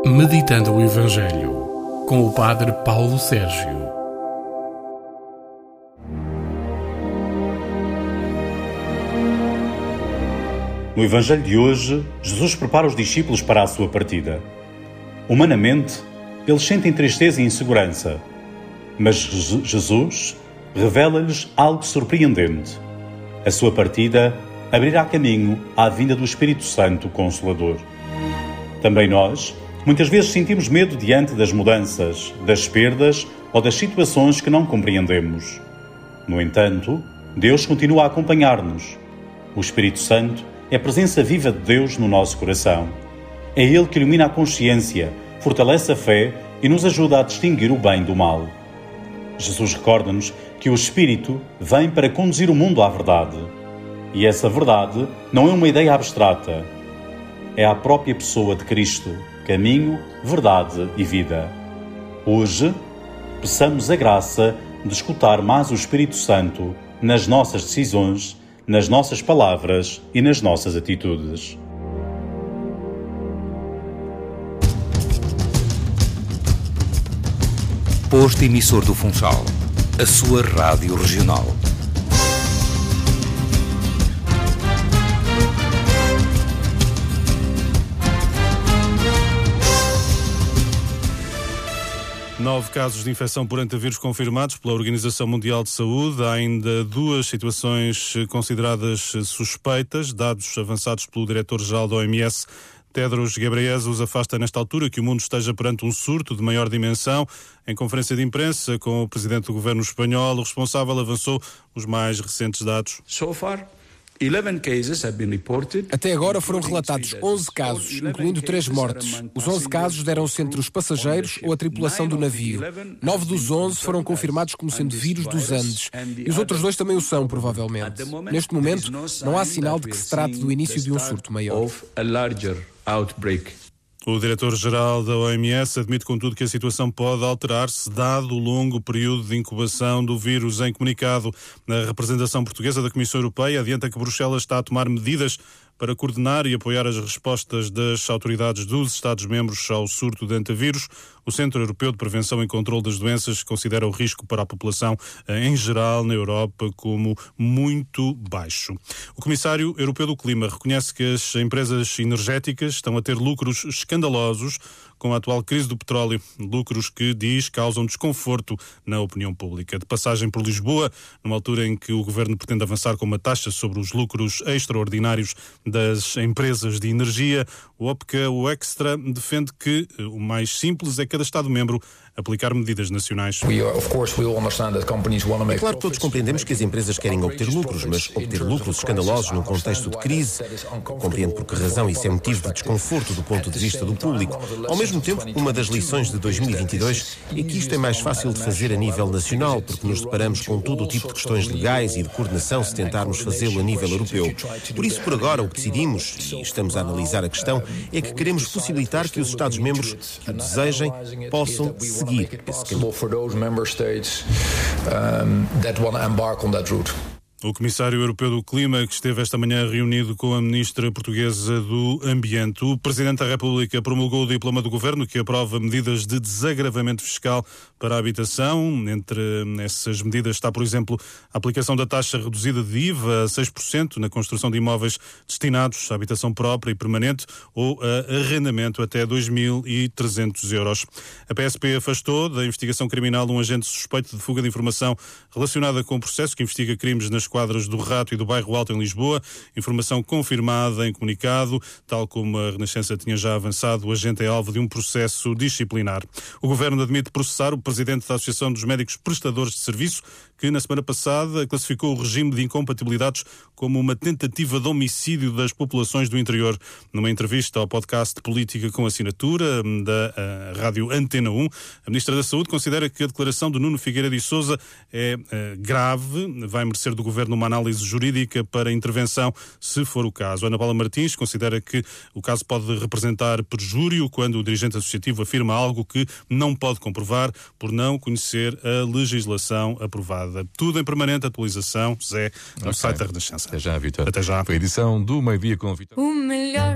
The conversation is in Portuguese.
Meditando o Evangelho, com o Padre Paulo Sérgio. No Evangelho de hoje, Jesus prepara os discípulos para a sua partida. Humanamente, eles sentem tristeza e insegurança, mas Jesus revela-lhes algo surpreendente. A sua partida abrirá caminho à vinda do Espírito Santo Consolador. Também nós, muitas vezes sentimos medo diante das mudanças, das perdas ou das situações que não compreendemos. No entanto, Deus continua a acompanhar-nos. O Espírito Santo é a presença viva de Deus no nosso coração. É Ele que ilumina a consciência, fortalece a fé e nos ajuda a distinguir o bem do mal. Jesus recorda-nos que o Espírito vem para conduzir o mundo à verdade. E essa verdade não é uma ideia abstrata. É a própria pessoa de Cristo, caminho, verdade e vida. Hoje, peçamos a graça de escutar mais o Espírito Santo nas nossas decisões, nas nossas palavras e nas nossas atitudes. Posto emissor do Funchal, a sua rádio regional. Nove casos de infecção por hantavírus confirmados pela Organização Mundial de Saúde. Há ainda duas situações consideradas suspeitas. Dados avançados pelo diretor-geral da OMS, Tedros Ghebreyesus, afasta nesta altura que o mundo esteja perante um surto de maior dimensão. Em conferência de imprensa com o presidente do governo espanhol, o responsável avançou os mais recentes dados. Até agora foram relatados 11 casos, incluindo 3 mortes. Os 11 casos deram-se entre os passageiros ou a tripulação do navio. 9 dos 11 foram confirmados como sendo vírus dos Andes. E os outros 2 também o são, provavelmente. Neste momento, não há sinal de que se trate do início de um surto maior. O diretor-geral da OMS admite, contudo, que a situação pode alterar-se dado o longo período de incubação do vírus. Em comunicado, a representação portuguesa da Comissão Europeia adianta que Bruxelas está a tomar medidas para coordenar e apoiar as respostas das autoridades dos Estados-membros ao surto de hantavírus. O Centro Europeu de Prevenção e Controlo das Doenças considera o risco para a população em geral na Europa como muito baixo. O Comissário Europeu do Clima reconhece que as empresas energéticas estão a ter lucros escandalosos com a atual crise do petróleo, lucros que, diz, causam desconforto na opinião pública. De passagem por Lisboa, numa altura em que o Governo pretende avançar com uma taxa sobre os lucros extraordinários das empresas de energia, o OPCA, o Extra, defende que o mais simples é cada Estado-membro aplicar medidas nacionais. É claro que todos compreendemos que as empresas querem obter lucros, mas obter lucros escandalosos num contexto de crise, compreendo por que razão isso é motivo de desconforto do ponto de vista do público. Ao mesmo tempo, uma das lições de 2022 é que isto é mais fácil de fazer a nível nacional, porque nos deparamos com todo o tipo de questões legais e de coordenação se tentarmos fazê-lo a nível europeu. Por isso, por agora, o que decidimos, e estamos a analisar a questão, é que queremos possibilitar que os Estados-membros que o desejem possam seguir esse caminho. O Comissário Europeu do Clima, que esteve esta manhã reunido com a Ministra Portuguesa do Ambiente. O Presidente da República promulgou o diploma do Governo que aprova medidas de desagravamento fiscal para a habitação. Entre essas medidas está, por exemplo, a aplicação da taxa reduzida de IVA a 6% na construção de imóveis destinados à habitação própria e permanente ou a arrendamento até 2.300 euros. A PSP afastou da investigação criminal um agente suspeito de fuga de informação relacionada com o processo que investiga crimes nas quadras do Rato e do Bairro Alto em Lisboa. Informação confirmada em comunicado. Tal como a Renascença tinha já avançado, o agente é alvo de um processo disciplinar. O Governo admite processar o Presidente da Associação dos Médicos Prestadores de Serviço, que na semana passada classificou o regime de incompatibilidades como uma tentativa de homicídio das populações do interior. Numa entrevista ao podcast Política com Assinatura da Rádio Antena 1, a Ministra da Saúde considera que a declaração de Nuno Figueiredo e Sousa é grave, vai merecer do Governo uma análise jurídica para intervenção, se for o caso. Ana Paula Martins considera que o caso pode representar perjúrio quando o dirigente associativo afirma algo que não pode comprovar por não conhecer a legislação aprovada. Tudo em permanente atualização, Zé, no site da Renascença. Até já, Vítor. Até já. Foi a edição do Meio-Dia com Vítor.